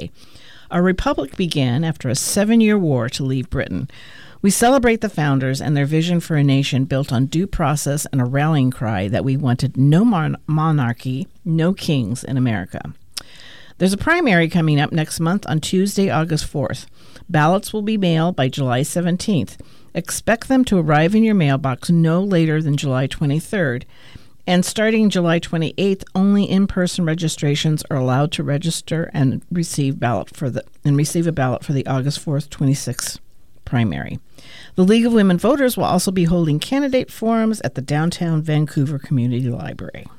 Day. Our republic began after a 7-year war to leave Britain. We celebrate the founders and their vision for a nation built on due process and a rallying cry that we wanted no monarchy, no kings in America. There's a primary coming up next month on Tuesday, August 4th. Ballots will be mailed by July 17th. Expect them to arrive in your mailbox no later than July 23rd. And starting July 28th, only in-person registrations are allowed to register and receive a ballot for the August 4th, 26th primary. The League of Women Voters will also be holding candidate forums at the downtown Vancouver Community Library.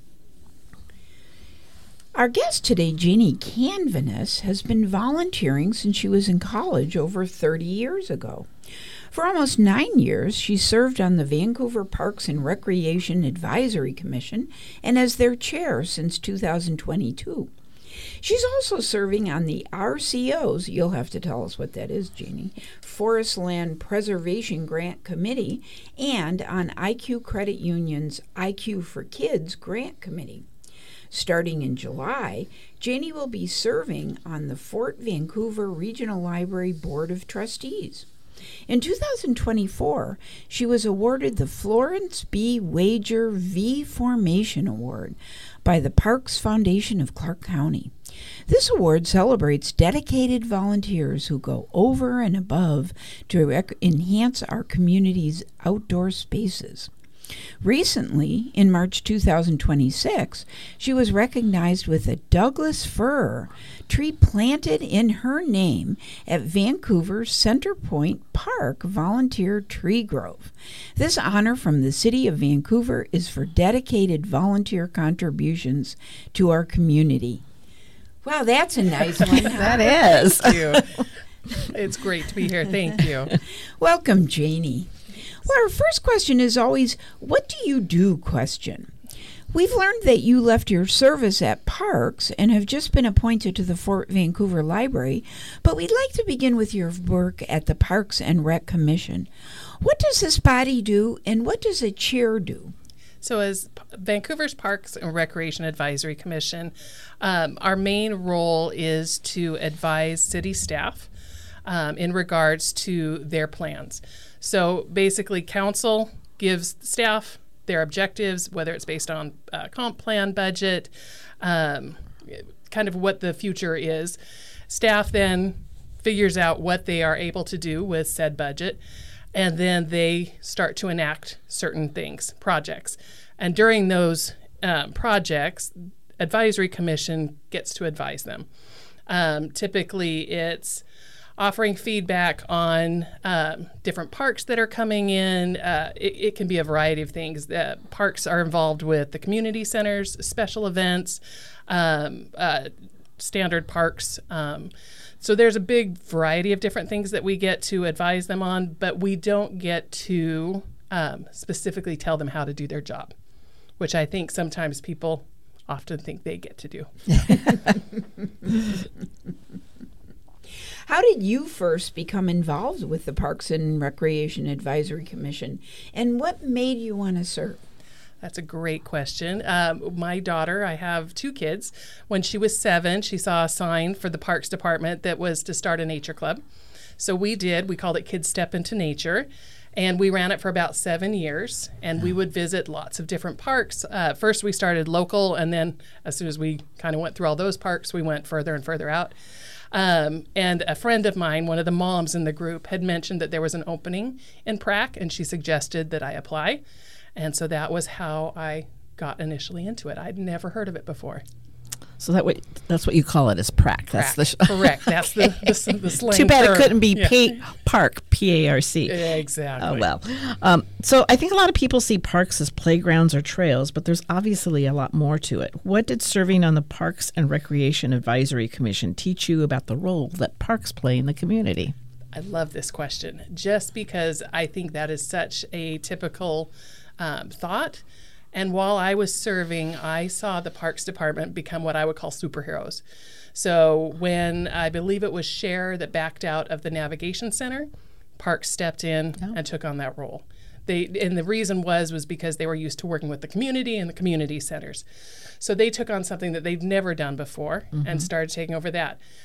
Our guest today, Jeannie Canvanis, has been volunteering since she was in college over 30 years ago. For almost 9 years, she served on the Vancouver Parks and Recreation Advisory Commission and as their chair since 2022. She's also serving on the RCO's, you'll have to tell us what that is, Jeannie, Forest Land Preservation Grant Committee, and on IQ Credit Union's IQ for Kids Grant Committee. Starting in July, Jeannie will be serving on the Fort Vancouver Regional Library Board of Trustees. In 2024, she was awarded the Florence B. Wager V Formation Award by the Parks Foundation of Clark County. This award celebrates dedicated volunteers who go over and above to enhance our community's outdoor spaces. Recently, in March 2026, she was recognized with a Douglas fir tree planted in her name at Vancouver's Center Point Park Volunteer Tree Grove. This honor from the City of Vancouver is for dedicated volunteer contributions to our community. Wow, that's a nice one. That is. Thank you. It's great to be here. Thank you. Welcome, Jeannie. Well, our first question is always, what do you do question? We've learned that you left your service at Parks and have just been appointed to the Fort Vancouver Library, but we'd like to begin with your work at the Parks and Rec Commission. What does this body do, and what does a chair do? So as Vancouver's Parks and Recreation Advisory Commission, our main role is to advise city staff in regards to their plans. So basically, council gives staff their objectives, whether it's based on comp plan, budget, kind of what the future is. Staff then figures out what they are able to do with said budget, and then they start to enact certain things, projects. And during those projects, Advisory Commission gets to advise them. Typically, it's offering feedback on different parks that are coming in. It can be a variety of things. Parks are involved with the community centers, special events, standard parks. So there's a big variety of different things that we get to advise them on, but we don't get to specifically tell them how to do their job, which I think sometimes people often think they get to do. How did you first become involved with the Parks and Recreation Advisory Commission, and what made you want to serve? That's a great question. My daughter, I have 2 kids. When she was 7, she saw a sign for the Parks Department that was to start a nature club. So we called it Kids Step Into Nature. And we ran it for about 7 years, and we would visit lots of different parks. First, we started local, and then as soon as we kind of went through all those parks, we went further and further out. And a friend of mine, one of the moms in the group, had mentioned that there was an opening in Prac, and she suggested that I apply. And so that was how I got initially into it. I'd never heard of it before. So that's what you call it, is Prac. That's correct. That's the slang. Too bad term. It couldn't be Park, P-A-R-C. Exactly. Oh, well. So I think a lot of people see parks as playgrounds or trails, but there's obviously a lot more to it. What did serving on the Parks and Recreation Advisory Commission teach you about the role that parks play in the community? I love this question, just because I think that is such a typical thought. And while I was serving, I saw the Parks Department become what I would call superheroes. So when I believe it was Cher that backed out of the Navigation Center, Parks stepped in and took on that role. And the reason was because they were used to working with the community and the community centers. So they took on something that they've never done before and started taking over that.